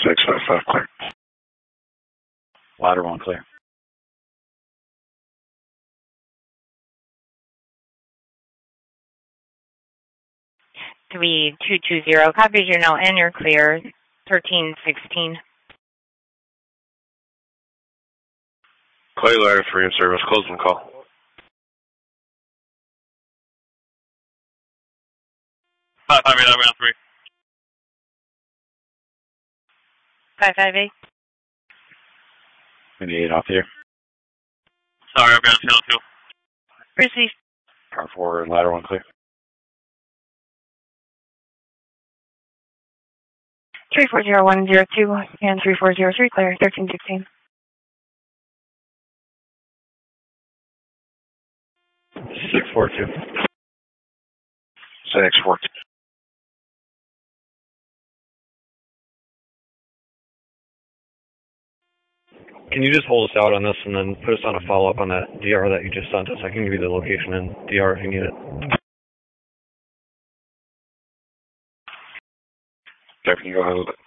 655 clear. Ladder 1 clear. 3220, copies, you're now in, you're clear. 1316. Clear ladder 3 in service, closing the call. Five 3. 558. 28 off here. Sorry, I've got a field too. Receive. Car 4, ladder 1 clear. 340102 and 3403 clear. 1316. 642. 642. Can you just hold us out on this and then put us on a follow-up on that DR that you just sent us? I can give you the location and DR if you need it. Captain, you go ahead with it.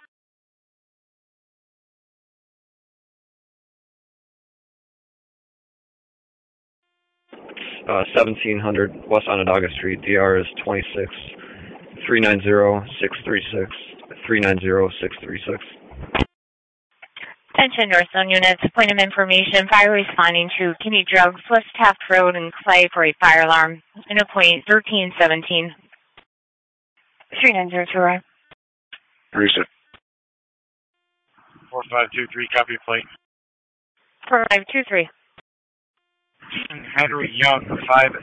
It's 1700 West Onondaga Street. DR is 26 390 636 390 636. Attention North Zone units, point of information, fire responding to Kinney Drugs, West Taft Road and Clay for a fire alarm. In a point 1317. 3902, right? Reset. 4523, copy plate. 4523. Henry Young,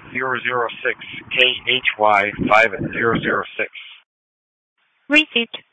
5006, KHY 5006. Received.